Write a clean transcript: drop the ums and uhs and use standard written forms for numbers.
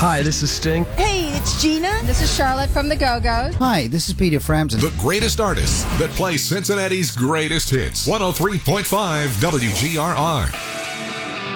Hi, this is Sting. Hey, it's Gina. This is Charlotte from the Go-Go's. Hi, this is Peter Frampton. The greatest artists that play Cincinnati's greatest hits. 103.5 WGRR.